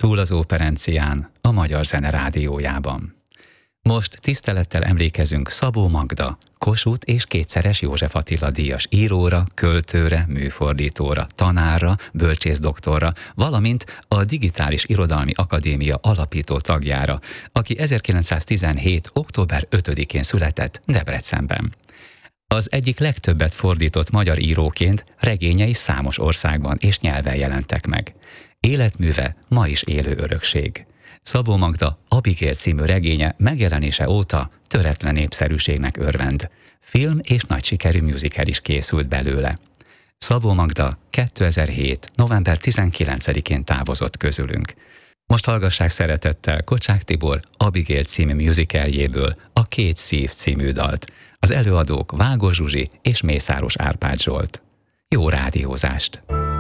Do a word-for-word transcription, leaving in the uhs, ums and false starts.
Túl az Óperencián, a Magyar Zene Rádiójában. Most tisztelettel emlékezünk Szabó Magda, Kossuth és kétszeres József Attila díjas íróra, költőre, műfordítóra, tanárra, bölcsészdoktorra, valamint a Digitális Irodalmi Akadémia alapító tagjára, aki ezerkilencszáztizenhét. október ötödikén született Debrecenben. Az egyik legtöbbet fordított magyar íróként regényei számos országban és nyelven jelentek meg. Életműve ma is élő örökség. Szabó Magda Abigail című regénye megjelenése óta töretlen népszerűségnek örvend. Film és nagy sikerű musical is készült belőle. Szabó Magda kétezer-hét. november tizenkilencedikén távozott közülünk. Most hallgassák szeretettel Kocsák Tibor Abigail című musicaljéből a Két szív című dalt. Az előadók Vágos Zsuzsi és Mészáros Árpád Zsolt. Jó rádiózást!